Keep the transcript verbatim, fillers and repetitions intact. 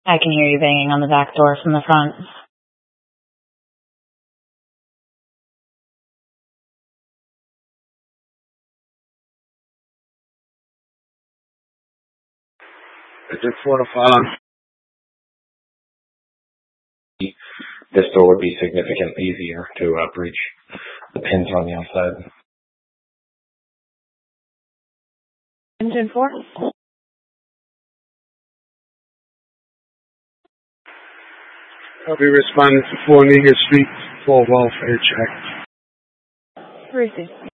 I can hear you banging on the back door from the front. I just want to follow. This door would be significantly easier to uh, breach. The pins are on the outside. Engine four? I'll be responding to four Negus Street for welfare check. Receive.